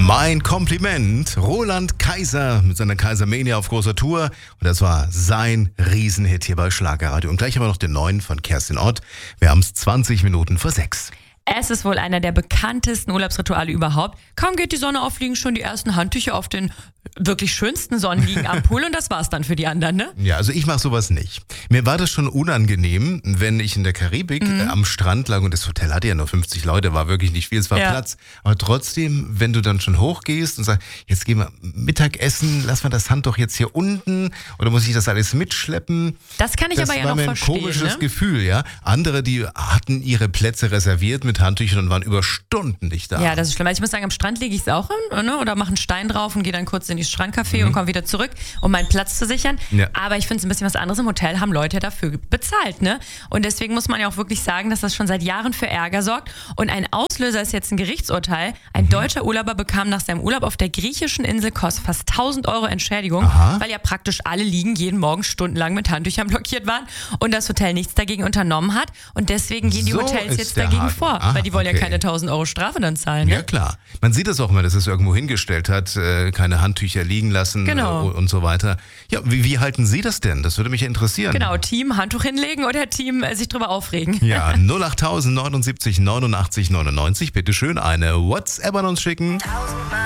Mein Kompliment, Roland Kaiser mit seiner Kaisermania auf großer Tour. Und das war sein Riesenhit hier bei Schlagerradio. Und gleich haben wir noch den neuen von Kerstin Ott. Wir haben es 20 Minuten vor 6. Es ist wohl einer der bekanntesten Urlaubsrituale überhaupt. Kaum geht die Sonne auf, liegen schon die ersten Handtücher auf den wirklich schönsten Sonnenliegen am Pool und das war's dann für die anderen, ne? Ja, also ich mache sowas nicht. Mir war das schon unangenehm, wenn ich in der Karibik am Strand lag und das Hotel hatte ja nur 50 Leute, war wirklich nicht viel, es war Platz. Aber trotzdem, wenn du dann schon hochgehst und sagst, jetzt gehen wir Mittagessen, lass mal das Handtuch jetzt hier unten oder muss ich das alles mitschleppen? Das kann ich aber ja noch verstehen. Das war mir ein komisches Gefühl, ja. Andere, die hatten ihre Plätze reserviert mit Handtüchern und waren über Stunden nicht da. Ja, das ist schlimm. Also ich muss sagen, am Strand lege ich es auch hin, ne? Oder mache einen Stein drauf und gehe dann kurz in die Strandcafé und komme wieder zurück, um meinen Platz zu sichern. Ja. Aber ich finde es ein bisschen was anderes. Im Hotel haben Leute dafür bezahlt, ne? Und deswegen muss man ja auch wirklich sagen, dass das schon seit Jahren für Ärger sorgt. Und ein Auslöser ist jetzt ein Gerichtsurteil. Ein deutscher Urlauber bekam nach seinem Urlaub auf der griechischen Insel Kos fast 1.000 Euro Entschädigung, weil ja praktisch alle Liegen jeden Morgen stundenlang mit Handtüchern blockiert waren und das Hotel nichts dagegen unternommen hat. Und deswegen gehen die Hotels jetzt dagegen vor, weil die wollen ja keine 1.000 Euro Strafe dann zahlen. Ne? Ja klar. Man sieht das auch immer, dass es irgendwo hingestellt hat, keine Handtücher liegen lassen und so weiter. Ja, wie halten Sie das denn? Das würde mich interessieren. Genau, Team Handtuch hinlegen oder Team sich drüber aufregen. Ja, 08000 79 89 99. Bitte schön eine WhatsApp an uns schicken.